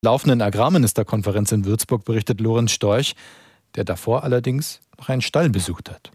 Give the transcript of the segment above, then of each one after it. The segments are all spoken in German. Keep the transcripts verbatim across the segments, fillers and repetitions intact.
laufenden Agrarministerkonferenz in Würzburg berichtet Lorenz Storch, der davor allerdings noch einen Stall besucht hat.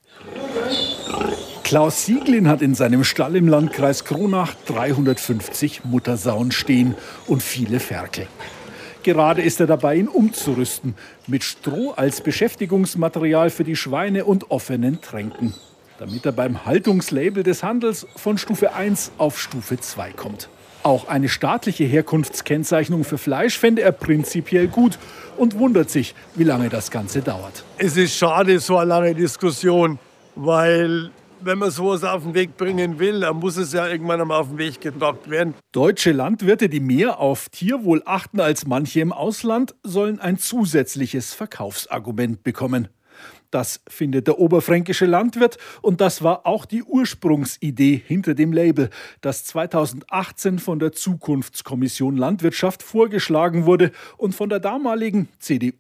Klaus Sieglin hat in seinem Stall im Landkreis Kronach dreihundertfünfzig Muttersauen stehen und viele Ferkel. Gerade ist er dabei, ihn umzurüsten, mit Stroh als Beschäftigungsmaterial für die Schweine und offenen Tränken, damit er beim Haltungslabel des Handels von Stufe eins auf Stufe zwei kommt. Auch eine staatliche Herkunftskennzeichnung für Fleisch fände er prinzipiell gut und wundert sich, wie lange das Ganze dauert. Es ist schade, so eine lange Diskussion, weil wenn man sowas auf den Weg bringen will, dann muss es ja irgendwann einmal auf den Weg gebracht werden. Deutsche Landwirte, die mehr auf Tierwohl achten als manche im Ausland, sollen ein zusätzliches Verkaufsargument bekommen. Das findet der oberfränkische Landwirt und das war auch die Ursprungsidee hinter dem Label, das zweitausendachtzehn von der Zukunftskommission Landwirtschaft vorgeschlagen wurde und von der damaligen C D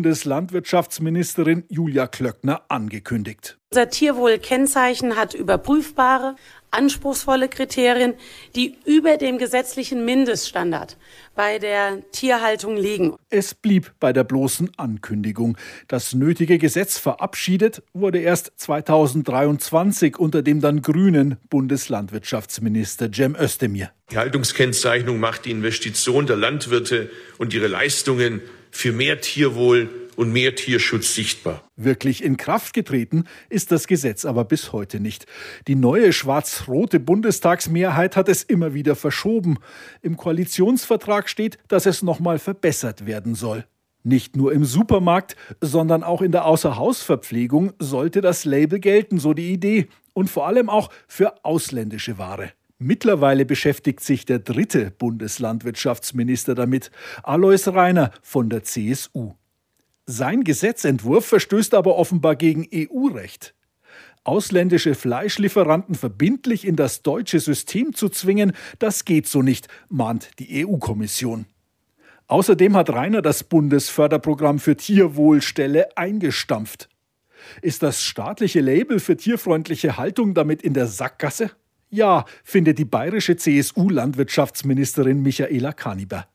U-Bundeslandwirtschaftsministerin Julia Klöckner angekündigt. Unser Tierwohlkennzeichen hat überprüfbare, anspruchsvolle Kriterien, die über dem gesetzlichen Mindeststandard bei der Tierhaltung liegen. Es blieb bei der bloßen Ankündigung. Das nötige Gesetz verabschiedet wurde erst zweitausenddreiundzwanzig unter dem dann grünen Bundeslandwirtschaftsminister Cem Özdemir. Die Haltungskennzeichnung macht die Investition der Landwirte und ihre Leistungen für mehr Tierwohl und mehr Tierschutz sichtbar. Wirklich in Kraft getreten ist das Gesetz aber bis heute nicht. Die neue schwarz-rote Bundestagsmehrheit hat es immer wieder verschoben. Im Koalitionsvertrag steht, dass es nochmal verbessert werden soll. Nicht nur im Supermarkt, sondern auch in der Außerhausverpflegung sollte das Label gelten, so die Idee. Und vor allem auch für ausländische Ware. Mittlerweile beschäftigt sich der dritte Bundeslandwirtschaftsminister damit, Alois Rainer von der C S U. Sein Gesetzentwurf verstößt aber offenbar gegen E U-Recht. Ausländische Fleischlieferanten verbindlich in das deutsche System zu zwingen, das geht so nicht, mahnt die E U-Kommission. Außerdem hat Rainer das Bundesförderprogramm für Tierwohlställe eingestampft. Ist das staatliche Label für tierfreundliche Haltung damit in der Sackgasse? Ja, findet die bayerische C S U-Landwirtschaftsministerin Michaela Kaniber.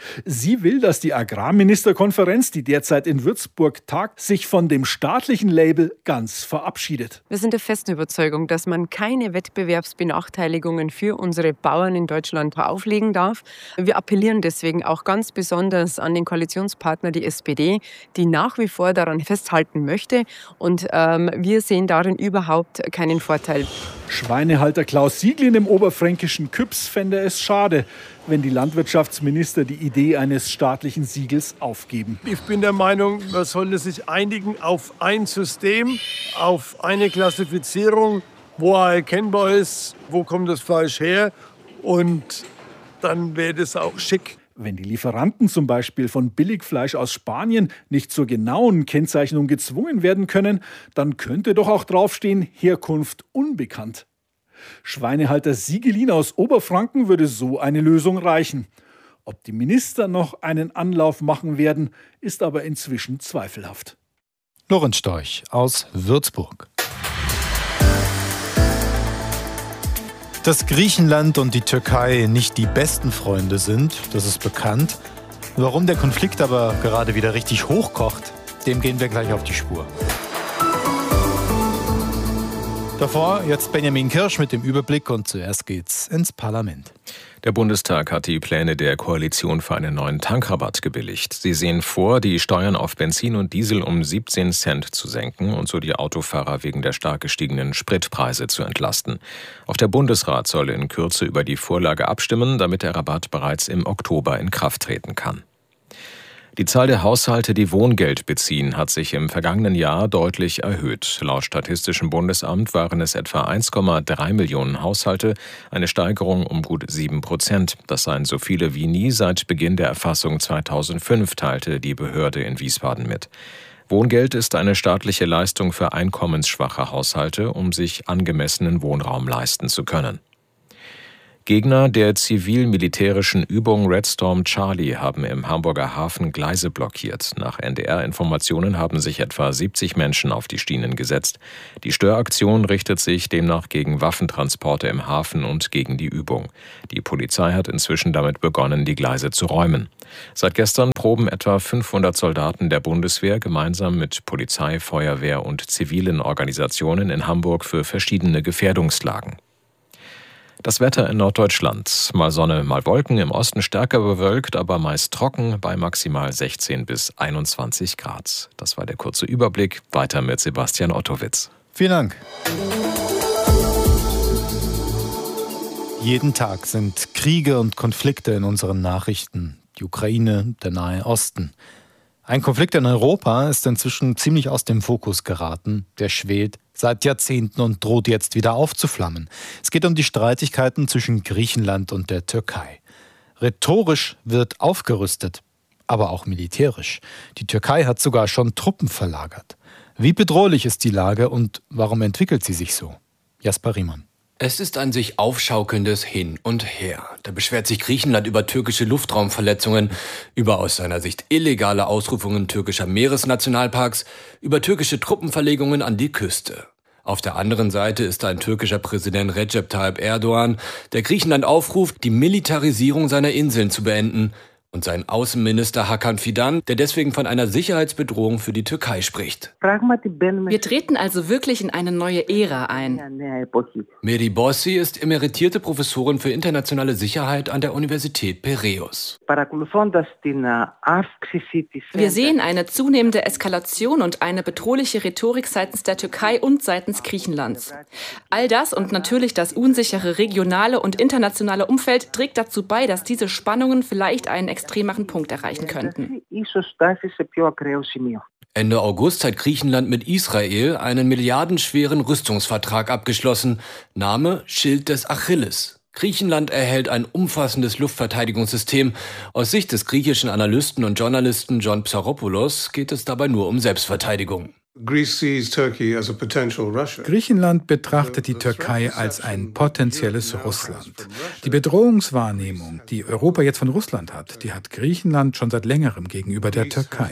Sie will, dass die Agrarministerkonferenz, die derzeit in Würzburg tagt, sich von dem staatlichen Label ganz verabschiedet. Wir sind der festen Überzeugung, dass man keine Wettbewerbsbenachteiligungen für unsere Bauern in Deutschland auflegen darf. Wir appellieren deswegen auch ganz besonders an den Koalitionspartner, die S P D, die nach wie vor daran festhalten möchte. Und ähm, wir sehen darin überhaupt keinen Vorteil. Schweinehalter Klaus Sieglin im oberfränkischen Küps fände es schade, wenn die Landwirtschaftsminister die Idee eines staatlichen Siegels aufgeben. Ich bin der Meinung, man sollte sich einigen auf ein System, auf eine Klassifizierung, wo erkennbar ist, wo kommt das Fleisch her, und dann wäre das auch schick. Wenn die Lieferanten zum Beispiel von Billigfleisch aus Spanien nicht zur genauen Kennzeichnung gezwungen werden können, dann könnte doch auch draufstehen, Herkunft unbekannt. Schweinehalter Siegelin aus Oberfranken würde so eine Lösung reichen. Ob die Minister noch einen Anlauf machen werden, ist aber inzwischen zweifelhaft. Lorenz Storch aus Würzburg. Dass Griechenland und die Türkei nicht die besten Freunde sind, das ist bekannt. Warum der Konflikt aber gerade wieder richtig hochkocht, dem gehen wir gleich auf die Spur. Davor jetzt Benjamin Kirsch mit dem Überblick und zuerst geht's ins Parlament. Der Bundestag hat die Pläne der Koalition für einen neuen Tankrabatt gebilligt. Sie sehen vor, die Steuern auf Benzin und Diesel um siebzehn Cent zu senken und so die Autofahrer wegen der stark gestiegenen Spritpreise zu entlasten. Auch der Bundesrat soll in Kürze über die Vorlage abstimmen, damit der Rabatt bereits im Oktober in Kraft treten kann. Die Zahl der Haushalte, die Wohngeld beziehen, hat sich im vergangenen Jahr deutlich erhöht. Laut Statistischem Bundesamt waren es etwa eins Komma drei Millionen Haushalte, eine Steigerung um gut sieben Prozent. Das seien so viele wie nie seit Beginn der Erfassung zweitausendfünf, teilte die Behörde in Wiesbaden mit. Wohngeld ist eine staatliche Leistung für einkommensschwache Haushalte, um sich angemessenen Wohnraum leisten zu können. Gegner der zivil-militärischen Übung Red Storm Charlie haben im Hamburger Hafen Gleise blockiert. Nach N D R-Informationen haben sich etwa siebzig Menschen auf die Schienen gesetzt. Die Störaktion richtet sich demnach gegen Waffentransporte im Hafen und gegen die Übung. Die Polizei hat inzwischen damit begonnen, die Gleise zu räumen. Seit gestern proben etwa fünfhundert Soldaten der Bundeswehr gemeinsam mit Polizei, Feuerwehr und zivilen Organisationen in Hamburg für verschiedene Gefährdungslagen. Das Wetter in Norddeutschland. Mal Sonne, mal Wolken, im Osten stärker bewölkt, aber meist trocken bei maximal sechzehn bis einundzwanzig Grad. Das war der kurze Überblick. Weiter mit Sebastian Ottowitz. Vielen Dank. Jeden Tag sind Kriege und Konflikte in unseren Nachrichten. Die Ukraine, der Nahe Osten. Ein Konflikt in Europa ist inzwischen ziemlich aus dem Fokus geraten. Der schwelt seit Jahrzehnten und droht jetzt wieder aufzuflammen. Es geht um die Streitigkeiten zwischen Griechenland und der Türkei. Rhetorisch wird aufgerüstet, aber auch militärisch. Die Türkei hat sogar schon Truppen verlagert. Wie bedrohlich ist die Lage und warum entwickelt sie sich so? Jasper Riemann. Es ist ein sich aufschaukelndes Hin und Her. Da beschwert sich Griechenland über türkische Luftraumverletzungen, über aus seiner Sicht illegale Ausrufungen türkischer Meeresnationalparks, über türkische Truppenverlegungen an die Küste. Auf der anderen Seite ist ein türkischer Präsident Recep Tayyip Erdogan, der Griechenland aufruft, die Militarisierung seiner Inseln zu beenden, und sein Außenminister Hakan Fidan, der deswegen von einer Sicherheitsbedrohung für die Türkei spricht. Wir treten also wirklich in eine neue Ära ein. Meri Bossi ist emeritierte Professorin für internationale Sicherheit an der Universität Piräus. Wir sehen eine zunehmende Eskalation und eine bedrohliche Rhetorik seitens der Türkei und seitens Griechenlands. All das und natürlich das unsichere regionale und internationale Umfeld trägt dazu bei, dass diese Spannungen vielleicht einen extremeren Punkt erreichen könnten. Ende August hat Griechenland mit Israel einen milliardenschweren Rüstungsvertrag abgeschlossen. Name Schild des Achilles. Griechenland erhält ein umfassendes Luftverteidigungssystem. Aus Sicht des griechischen Analysten und Journalisten John Psaropoulos geht es dabei nur um Selbstverteidigung. Griechenland betrachtet die Türkei als ein potenzielles Russland. Die Bedrohungswahrnehmung, die Europa jetzt von Russland hat, die hat Griechenland schon seit längerem gegenüber der Türkei.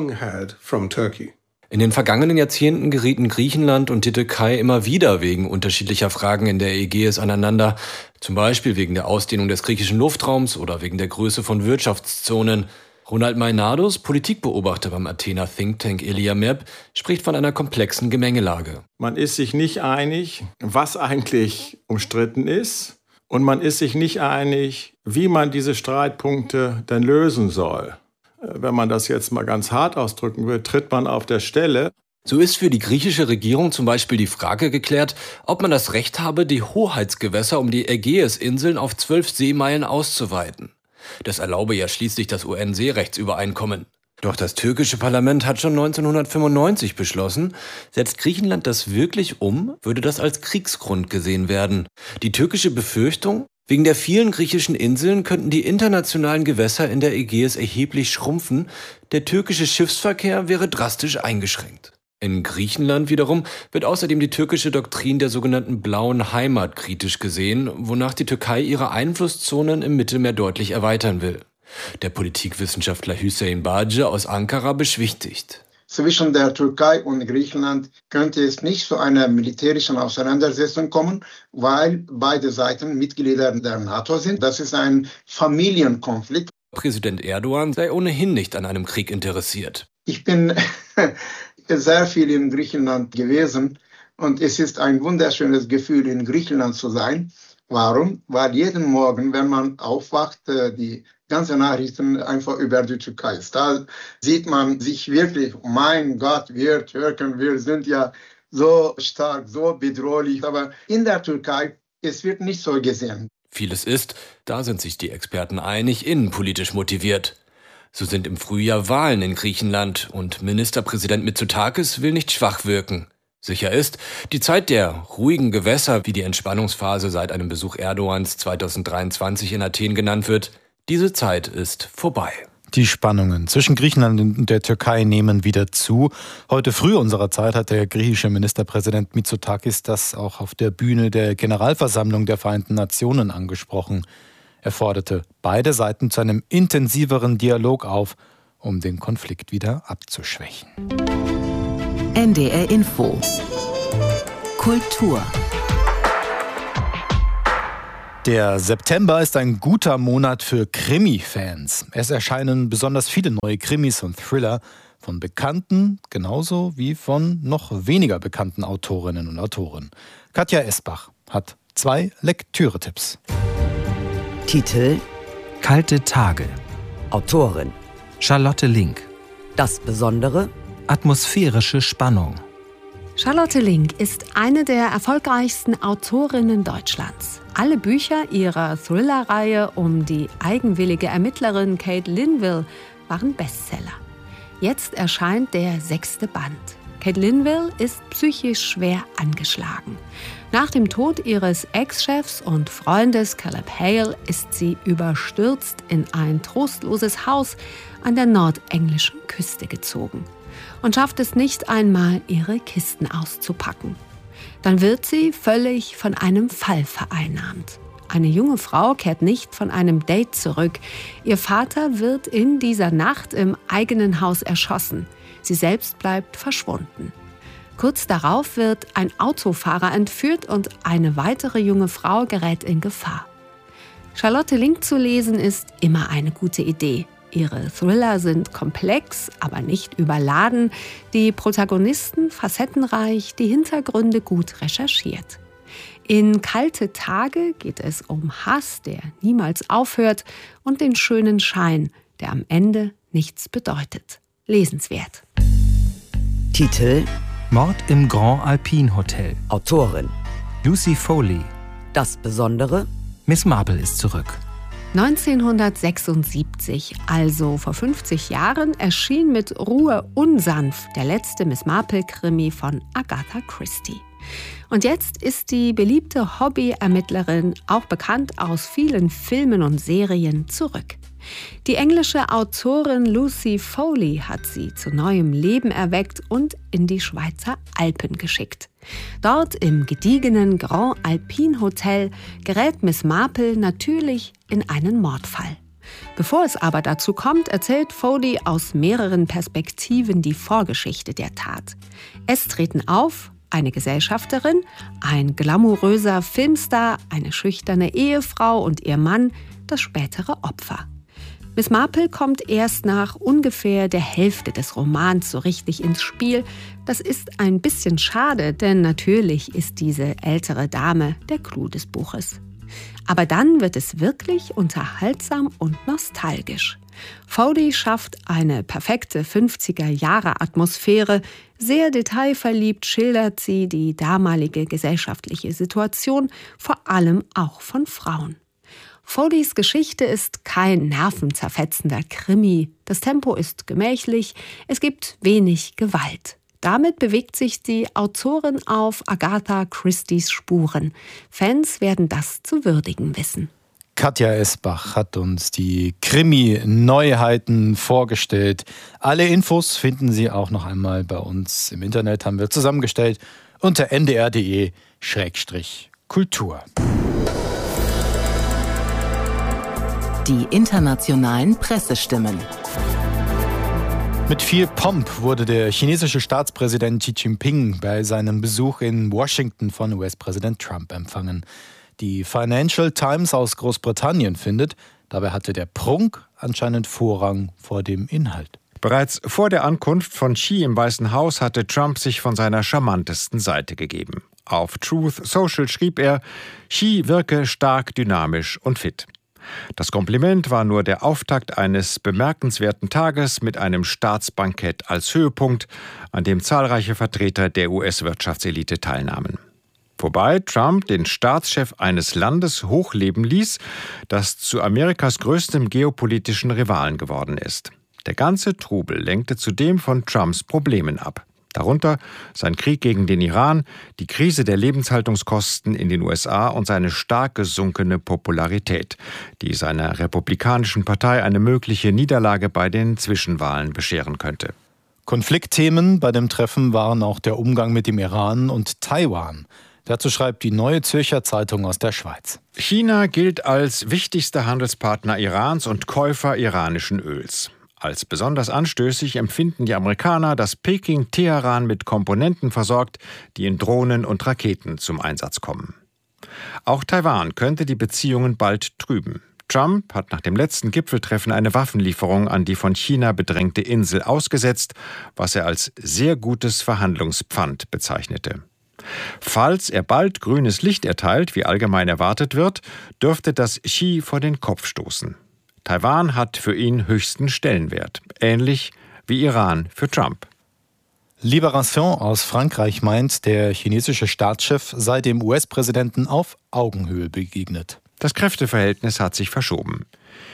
In den vergangenen Jahrzehnten gerieten Griechenland und die Türkei immer wieder wegen unterschiedlicher Fragen in der Ägäis aneinander, zum Beispiel wegen der Ausdehnung des griechischen Luftraums oder wegen der Größe von Wirtschaftszonen. Ronald Mainados, Politikbeobachter beim Athener Think Tank Eliameb, spricht von einer komplexen Gemengelage. Man ist sich nicht einig, was eigentlich umstritten ist, und man ist sich nicht einig, wie man diese Streitpunkte denn lösen soll. Wenn man das jetzt mal ganz hart ausdrücken will, tritt man auf der Stelle. So ist für die griechische Regierung zum Beispiel die Frage geklärt, ob man das Recht habe, die Hoheitsgewässer um die Ägäisinseln auf zwölf Seemeilen auszuweiten. Das erlaube ja schließlich das U N-Seerechtsübereinkommen. Doch das türkische Parlament hat schon neunzehnhundertfünfundneunzig beschlossen, setzt Griechenland das wirklich um, würde das als Kriegsgrund gesehen werden. Die türkische Befürchtung? Wegen der vielen griechischen Inseln könnten die internationalen Gewässer in der Ägäis erheblich schrumpfen, der türkische Schiffsverkehr wäre drastisch eingeschränkt. In Griechenland wiederum wird außerdem die türkische Doktrin der sogenannten blauen Heimat kritisch gesehen, wonach die Türkei ihre Einflusszonen im Mittelmeer deutlich erweitern will. Der Politikwissenschaftler Hüseyin Bağcı aus Ankara beschwichtigt. Zwischen der Türkei und Griechenland könnte es nicht zu einer militärischen Auseinandersetzung kommen, weil beide Seiten Mitglieder der NATO sind. Das ist ein Familienkonflikt. Präsident Erdogan sei ohnehin nicht an einem Krieg interessiert. Ich bin sehr viel in Griechenland gewesen und es ist ein wunderschönes Gefühl, in Griechenland zu sein. Warum? Weil jeden Morgen, wenn man aufwacht, die ganzen Nachrichten einfach über die Türkei ist. Da sieht man sich wirklich, mein Gott, wir Türken, wir sind ja so stark, so bedrohlich. Aber in der Türkei, es wird nicht so gesehen. Vieles ist, da sind sich die Experten einig, innenpolitisch motiviert. So sind im Frühjahr Wahlen in Griechenland und Ministerpräsident Mitsotakis will nicht schwach wirken. Sicher ist, die Zeit der ruhigen Gewässer, wie die Entspannungsphase seit einem Besuch Erdogans zweitausenddreiundzwanzig in Athen genannt wird, diese Zeit ist vorbei. Die Spannungen zwischen Griechenland und der Türkei nehmen wieder zu. Heute früh unserer Zeit hat der griechische Ministerpräsident Mitsotakis das auch auf der Bühne der Generalversammlung der Vereinten Nationen angesprochen. Er forderte beide Seiten zu einem intensiveren Dialog auf, um den Konflikt wieder abzuschwächen. N D R Info Kultur. Der September ist ein guter Monat für Krimi-Fans. Es erscheinen besonders viele neue Krimis und Thriller von bekannten, genauso wie von noch weniger bekannten Autorinnen und Autoren. Katja Esbach hat zwei Lektüre-Tipps. Titel: Kalte Tage. Autorin: Charlotte Link. Das Besondere: Atmosphärische Spannung. Charlotte Link ist eine der erfolgreichsten Autorinnen Deutschlands. Alle Bücher ihrer Thriller-Reihe um die eigenwillige Ermittlerin Kate Linville waren Bestseller. Jetzt erscheint der sechste Band. Kate Linville ist psychisch schwer angeschlagen. Nach dem Tod ihres Ex-Chefs und Freundes Caleb Hale ist sie überstürzt in ein trostloses Haus an der nordenglischen Küste gezogen und schafft es nicht einmal, ihre Kisten auszupacken. Dann wird sie völlig von einem Fall vereinnahmt. Eine junge Frau kehrt nicht von einem Date zurück. Ihr Vater wird in dieser Nacht im eigenen Haus erschossen. Sie selbst bleibt verschwunden. Kurz darauf wird ein Autofahrer entführt und eine weitere junge Frau gerät in Gefahr. Charlotte Link zu lesen ist immer eine gute Idee. Ihre Thriller sind komplex, aber nicht überladen, die Protagonisten facettenreich, die Hintergründe gut recherchiert. In Kalte Tage geht es um Hass, der niemals aufhört, und den schönen Schein, der am Ende nichts bedeutet. Lesenswert. Titel: Mord im Grand Alpine Hotel. Autorin: Lucy Foley. Das Besondere: Miss Marple ist zurück. neunzehnhundertsechsundsiebzig, also vor fünfzig Jahren, erschien mit Ruhe unsanft der letzte Miss Marple-Krimi von Agatha Christie. Und jetzt ist die beliebte Hobby-Ermittlerin, auch bekannt aus vielen Filmen und Serien, zurück. Die englische Autorin Lucy Foley hat sie zu neuem Leben erweckt und in die Schweizer Alpen geschickt. Dort im gediegenen Grand Alpine Hotel gerät Miss Marple natürlich in einen Mordfall. Bevor es aber dazu kommt, erzählt Foley aus mehreren Perspektiven die Vorgeschichte der Tat. Es treten auf eine Gesellschafterin, ein glamouröser Filmstar, eine schüchterne Ehefrau und ihr Mann, das spätere Opfer. Miss Marple kommt erst nach ungefähr der Hälfte des Romans so richtig ins Spiel. Das ist ein bisschen schade, denn natürlich ist diese ältere Dame der Clou des Buches. Aber dann wird es wirklich unterhaltsam und nostalgisch. Foley schafft eine perfekte fünfziger-Jahre-Atmosphäre. Sehr detailverliebt schildert sie die damalige gesellschaftliche Situation, vor allem auch von Frauen. Foleys Geschichte ist kein nervenzerfetzender Krimi. Das Tempo ist gemächlich, es gibt wenig Gewalt. Damit bewegt sich die Autorin auf Agatha Christies Spuren. Fans werden das zu würdigen wissen. Katja Esbach hat uns die Krimi-Neuheiten vorgestellt. Alle Infos finden Sie auch noch einmal bei uns im Internet, haben wir zusammengestellt, unter n d r punkt d e Schrägstrich Kultur. Die internationalen Pressestimmen. Mit viel Pomp wurde der chinesische Staatspräsident Xi Jinping bei seinem Besuch in Washington von U S-Präsident Trump empfangen. Die Financial Times aus Großbritannien findet, dabei hatte der Prunk anscheinend Vorrang vor dem Inhalt. Bereits vor der Ankunft von Xi im Weißen Haus hatte Trump sich von seiner charmantesten Seite gegeben. Auf Truth Social schrieb er, Xi wirke stark, dynamisch und fit. Das Kompliment war nur der Auftakt eines bemerkenswerten Tages mit einem Staatsbankett als Höhepunkt, an dem zahlreiche Vertreter der U S-Wirtschaftselite teilnahmen. Wobei Trump den Staatschef eines Landes hochleben ließ, das zu Amerikas größtem geopolitischen Rivalen geworden ist. Der ganze Trubel lenkte zudem von Trumps Problemen ab. Darunter sein Krieg gegen den Iran, die Krise der Lebenshaltungskosten in den U S A und seine stark gesunkene Popularität, die seiner republikanischen Partei eine mögliche Niederlage bei den Zwischenwahlen bescheren könnte. Konfliktthemen bei dem Treffen waren auch der Umgang mit dem Iran und Taiwan. Dazu schreibt die Neue Zürcher Zeitung aus der Schweiz. China gilt als wichtigster Handelspartner Irans und Käufer iranischen Öls. Als besonders anstößig empfinden die Amerikaner, dass Peking Teheran mit Komponenten versorgt, die in Drohnen und Raketen zum Einsatz kommen. Auch Taiwan könnte die Beziehungen bald trüben. Trump hat nach dem letzten Gipfeltreffen eine Waffenlieferung an die von China bedrängte Insel ausgesetzt, was er als sehr gutes Verhandlungspfand bezeichnete. Falls er bald grünes Licht erteilt, wie allgemein erwartet wird, dürfte das Xi vor den Kopf stoßen. Taiwan hat für ihn höchsten Stellenwert, ähnlich wie Iran für Trump. Libération aus Frankreich meint, der chinesische Staatschef sei dem U S-Präsidenten auf Augenhöhe begegnet. Das Kräfteverhältnis hat sich verschoben.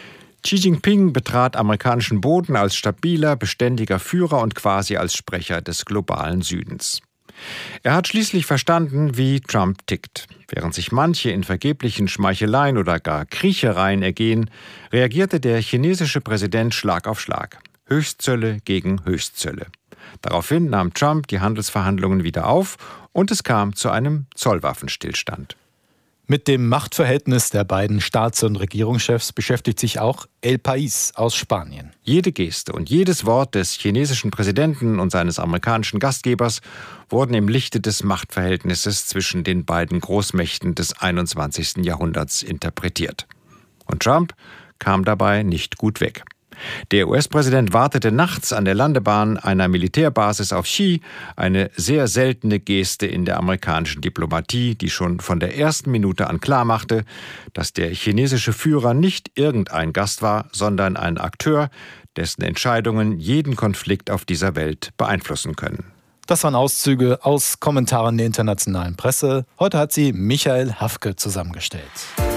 Xi Jinping betrat amerikanischen Boden als stabiler, beständiger Führer und quasi als Sprecher des globalen Südens. Er hat schließlich verstanden, wie Trump tickt. Während sich manche in vergeblichen Schmeicheleien oder gar Kriechereien ergehen, reagierte der chinesische Präsident Schlag auf Schlag. Höchstzölle gegen Höchstzölle. Daraufhin nahm Trump die Handelsverhandlungen wieder auf und es kam zu einem Zollwaffenstillstand. Mit dem Machtverhältnis der beiden Staats- und Regierungschefs beschäftigt sich auch El País aus Spanien. Jede Geste und jedes Wort des chinesischen Präsidenten und seines amerikanischen Gastgebers wurden im Lichte des Machtverhältnisses zwischen den beiden Großmächten des einundzwanzigsten Jahrhunderts interpretiert. Und Trump kam dabei nicht gut weg. Der U S-Präsident wartete nachts an der Landebahn einer Militärbasis auf Xi, eine sehr seltene Geste in der amerikanischen Diplomatie, die schon von der ersten Minute an klarmachte, dass der chinesische Führer nicht irgendein Gast war, sondern ein Akteur, dessen Entscheidungen jeden Konflikt auf dieser Welt beeinflussen können. Das waren Auszüge aus Kommentaren der internationalen Presse. Heute hat sie Michael Hafke zusammengestellt.